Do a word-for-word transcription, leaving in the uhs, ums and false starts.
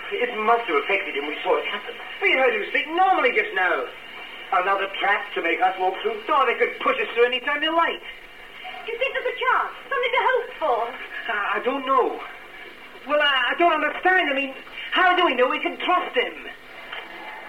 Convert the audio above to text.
It must have affected him. We saw it happen. We heard him speak normally just now. Another trap to make us walk through. Thought they could push us through any time they liked. Do you think there's a chance? Something to hope for? Uh, I don't know. Well, I, I don't understand. I mean, how do we know we can trust him?